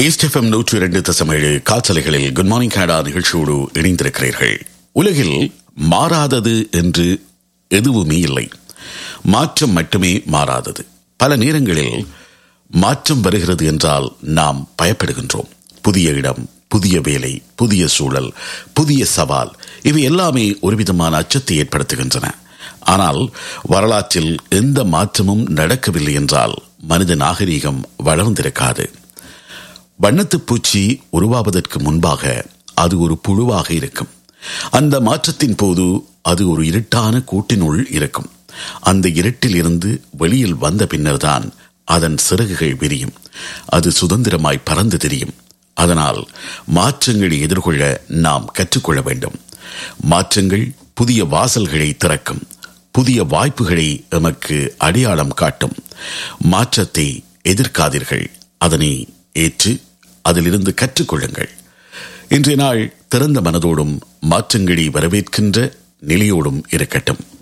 East FM 102.7 காற்றலைகளில் good morning Canada நிகழ்ச்சியோடு இணைந்திருக்கிறீர்கள். உலகில் மாறாதது என்று எதுவுமே இல்லை. மாற்றம் மட்டுமே மாறாதது. பல நேரங்களில் மாற்றம் வருகிறது என்றால் நாம் பயப்படுகின்றோம். புதிய இடம், புதிய வேலை, புதிய சூழல், புதிய சவால், இவை எல்லாமே ஒருவிதமான அச்சத்தை ஏற்படுத்துகின்றன. ஆனால் வரலாற்றில் எந்த மாற்றமும் நடக்கவில்லை என்றால் மனித நாகரீகம் வளர்ந்திருக்காது. வண்ணத்து பூச்சி உருவாவதற்கு முன்பாக அது ஒரு புழுவாக இருக்கும். அந்த மாற்றத்தின் போது அது ஒரு இருட்டான கூட்டினுள் இருக்கும். அந்த இருட்டில் இருந்து வெளியில் வந்த பின்னர் தான் அதன் சிறகுகள் விரியும். அது சுதந்திரமாய் பறந்து திரியும். அதனால் மாற்றங்களை எதிர்கொள்ள நாம் கற்றுக்கொள்ள வேண்டும். மாற்றங்கள் புதிய வாசல்களை திறக்கும். புதிய வாய்ப்புகளை எமக்கு அடையாளம் காட்டும். மாற்றத்தை எதிர்க்காதீர்கள், அதனை ஏற்று அதிலிருந்து கற்றுக்கொள்ளுங்கள். இன்றைய நாள் திறந்த மனதோடும் மாற்றங்களை வரவேற்கின்ற நிலையோடும் இருக்கட்டும்.